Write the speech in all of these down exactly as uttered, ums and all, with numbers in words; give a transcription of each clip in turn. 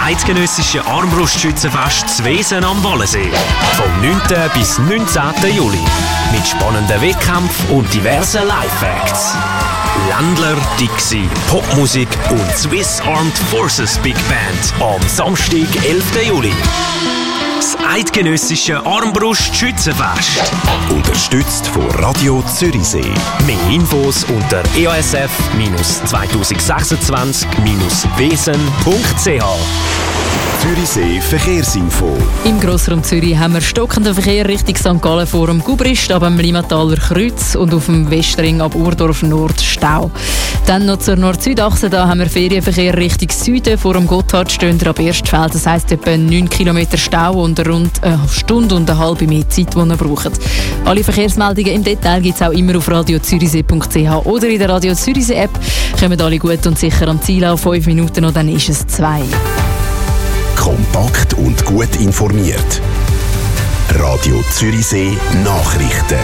eidgenössische Armbrustschützenfest Zwesen am Wallensee. Vom neunten bis neunzehnten Juli. Mit spannenden Wettkämpfen und diversen Live-Acts. Ländler, Dixie, Popmusik und Swiss Armed Forces Big Band am Samstag, elften Juli. Das eidgenössische Armbrust-Schützenfest. Unterstützt von Radio Zürichsee. Mehr Infos unter e a s f zwanzig sechsundzwanzig wesen punkt c h. Zürichsee Verkehrsinfo. Im Grossraum Zürich haben wir stockenden Verkehr Richtung Sankt Gallen vor dem Gubrist, ab dem Limataler Kreuz und auf dem Westring ab Urdorf Nord Stau. Dann noch zur Nord-Süd-Achse, da haben wir Ferienverkehr Richtung Süden vor dem Gotthardstünder ab Erstfeld. Das heisst etwa neun Kilometer Stau und rund eine Stunde und eine halbe mehr Zeit, die ihr braucht. Alle Verkehrsmeldungen im Detail gibt es auch immer auf radio zürichsee punkt c h oder in der Radio Zürichsee App. Kommen alle gut und sicher am Ziel auf fünf Minuten und dann ist es zwei. Kompakt und gut informiert. Radio Zürichsee Nachrichten.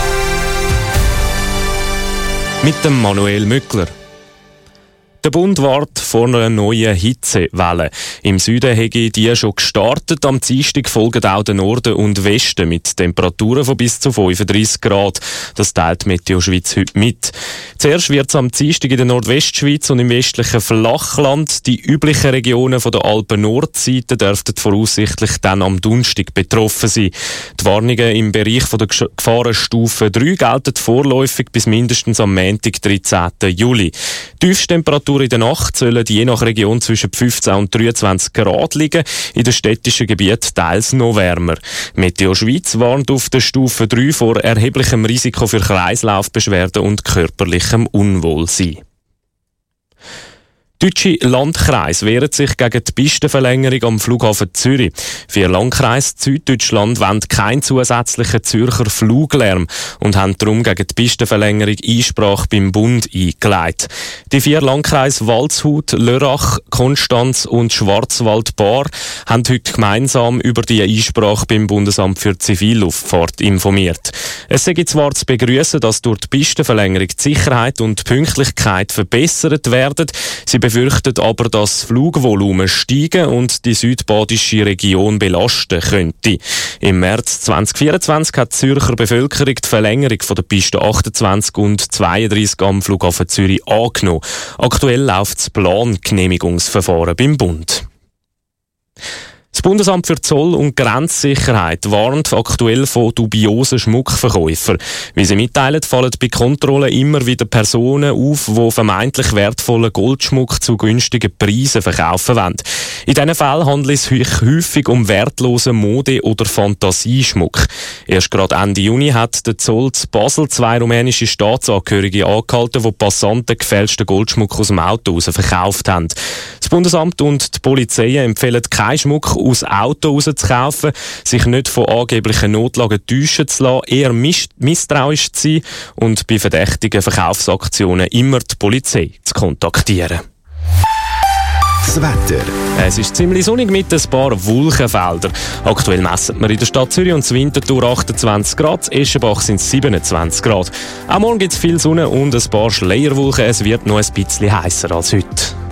Mit dem Manuel Mückler. Der Bund wartet vor einer neuen Hitzewelle. Im Süden hätte die schon gestartet. Am Dienstag folgen auch der Norden und Westen mit Temperaturen von bis zu fünfunddreissig Grad. Das teilt Meteo Schweiz heute mit. Zuerst wird es am Dienstag in der Nordwestschweiz und im westlichen Flachland. Die üblichen Regionen von der Alpen-Nordseite dürften voraussichtlich dann am Donnerstag betroffen sein. Die Warnungen im Bereich von der Gefahrenstufe drei gelten vorläufig bis mindestens am Montag, dreizehnten Juli. Tiefsttemperatur in der Nacht sollen je nach Region zwischen fünfzehn und dreiundzwanzig Grad liegen, in den städtischen Gebieten teils noch wärmer. Meteo Schweiz warnt auf der Stufe drei vor erheblichem Risiko für Kreislaufbeschwerden und körperlichem Unwohlsein. Deutsche Landkreise wehren sich gegen die Pistenverlängerung am Flughafen Zürich. Vier Landkreise Süddeutschland wollen keinen zusätzlichen Zürcher Fluglärm und haben darum gegen die Pistenverlängerung Einsprache beim Bund eingeleitet. Die vier Landkreise Waldshut, Lörrach, Konstanz und Schwarzwald-Baar haben heute gemeinsam über die Einsprache beim Bundesamt für Zivilluftfahrt informiert. Es sei zwar zu begrüßen, dass durch die Pistenverlängerung die Sicherheit und die Pünktlichkeit verbessert werden. Sie befürchtet aber, dass das Flugvolumen steigen und die südbadische Region belasten könnte. Im März zweitausendvierundzwanzig hat die Zürcher Bevölkerung die Verlängerung von der Piste achtundzwanzig und zweiunddreissig am Flughafen Zürich angenommen. Aktuell läuft das Plangenehmigungsverfahren beim Bund. Das Bundesamt für Zoll- und Grenzsicherheit warnt aktuell von dubiosen Schmuckverkäufern. Wie sie mitteilen, fallen bei Kontrollen immer wieder Personen auf, die vermeintlich wertvollen Goldschmuck zu günstigen Preisen verkaufen wollen. In diesen Fällen handelt es sich häufig um wertlosen Mode- oder Fantasieschmuck. Erst gerade Ende Juni hat der Zoll zu Basel zwei rumänische Staatsangehörige angehalten, die Passanten gefälschten Goldschmuck aus dem Auto raus verkauft haben. Das Bundesamt und die Polizei empfehlen keinen Schmuck aus Auto rauszukaufen, sich nicht von angeblichen Notlagen täuschen zu lassen, eher mis- misstrauisch zu sein und bei verdächtigen Verkaufsaktionen immer die Polizei zu kontaktieren. Das Wetter. Es ist ziemlich sonnig mit ein paar Wolkenfeldern. Aktuell messen wir in der Stadt Zürich und Winterthur achtundzwanzig Grad, in Eschenbach sind es siebenundzwanzig Grad. Auch morgen gibt es viel Sonne und ein paar Schleierwolken. Es wird noch ein bisschen heißer als heute.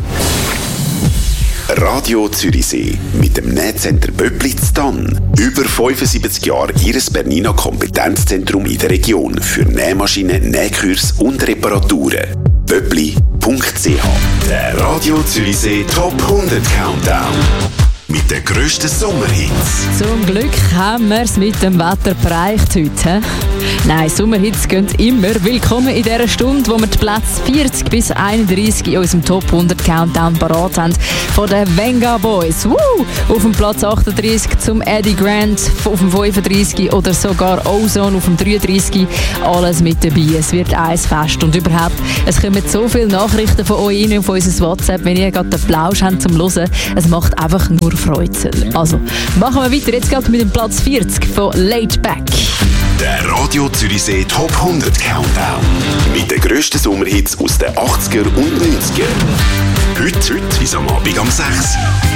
Radio Zürichsee mit dem Nähcenter Böppli Ztann. Über fünfundsiebzig Jahre Ihres Bernina Kompetenzzentrum in der Region für Nähmaschinen, Nähkurs und Reparaturen. böppli punkt c h. Der Radio Zürichsee Top hundert Countdown. Mit den grössten Sommerhits. Zum Glück haben wir es mit dem Wetter bereicht heute. Nein, Sommerhits gehen immer. Willkommen in dieser Stunde, wo wir die Plätze vierzig bis einunddreissig in unserem Top hundert Countdown parat haben. Von den Venga Boys. Woo! Auf dem Platz achtunddreissig zum Eddie Grant, auf dem fünfunddreissig oder sogar Ozone auf dem dreiunddreissig. Alles mit dabei. Es wird eins fest. Und überhaupt, es kommen so viele Nachrichten von euch rein auf unser WhatsApp, wenn ihr gerade den Plausch habt zum Hören. Es macht einfach nur Freude. Also, machen wir weiter. Jetzt geht mit dem Platz vierzig von Laid Back. Der Radio Zürichsee Top hundert Countdown. Mit den grössten Sommerhits aus den achtziger und neunziger. Heute, heute ist am Abend am sechs.